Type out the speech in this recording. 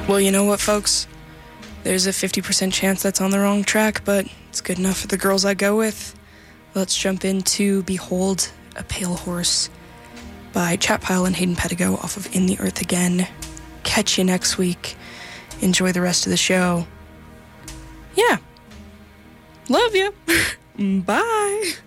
Well, you know what, folks? There's a 50% chance that's on the wrong track, but it's good enough for the girls I go with. Let's jump into Behold a Pale Horse by Chat Pile and Hayden Pedigo off of In the Earth Again. Catch you next week. Enjoy the rest of the show. Yeah. Love you. Bye.